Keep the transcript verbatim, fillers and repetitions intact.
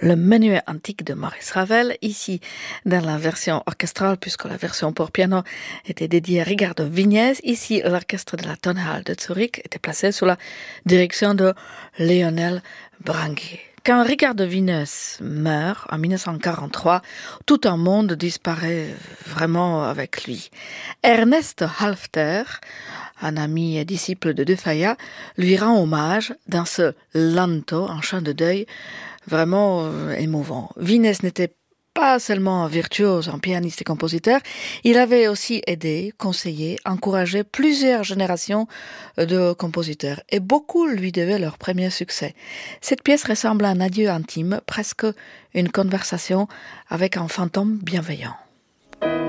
le Menuet antique de Maurice Ravel, ici dans la version orchestrale, puisque la version pour piano était dédiée à Ricardo Vignès. Ici, l'orchestre de la Tonhalle de Zurich était placé sous la direction de Lionel Branguet. Quand Ricardo Vignès meurt en dix-neuf cent quarante-trois, tout un monde disparaît vraiment avec lui. Ernest Halffter, un ami et disciple de De Falla, lui rend hommage dans ce Lanto, un chant de deuil vraiment euh, émouvant. Vignès n'était pas seulement un virtuose, un pianiste et compositeur, il avait aussi aidé, conseillé, encouragé plusieurs générations de compositeurs et beaucoup lui devaient leur premier succès. Cette pièce ressemble à un adieu intime, presque une conversation avec un fantôme bienveillant.